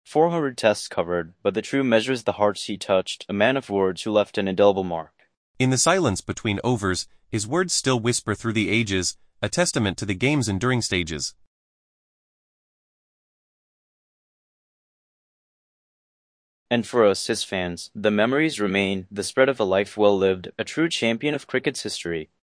400 tests covered, but the true measures the hearts he touched, a man of words who left an indelible mark. In the silence between overs, his words still whisper through the ages, a testament to the game's enduring stages. And for us, his fans, the memories remain, the spread of a life well lived, a true champion of cricket's history.